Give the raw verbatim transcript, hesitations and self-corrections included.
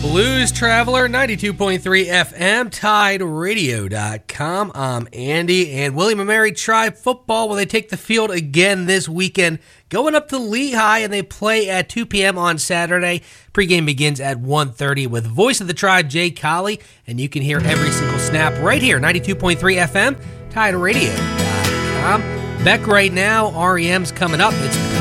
Blues Traveler, ninety-two point three F M, Tide Radio dot com. I'm Andy, and William and Mary Tribe football, well, they take the field again this weekend, going up to Lehigh, and they play at two p.m. on Saturday. Pregame begins at one thirty with Voice of the Tribe, Jay Colley, and you can hear every single snap right here, ninety-two point three F M, Tide Radio dot com. Beck right now, R E M's coming up. It's